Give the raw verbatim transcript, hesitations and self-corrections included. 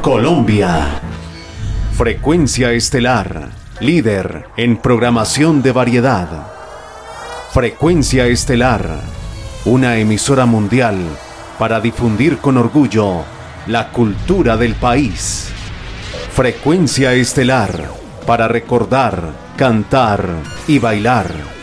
Colombia. Frecuencia Estelar, líder en programación de variedad. Frecuencia Estelar, una emisora mundial para difundir con orgullo la cultura del país. Frecuencia Estelar, para recordar, cantar y bailar.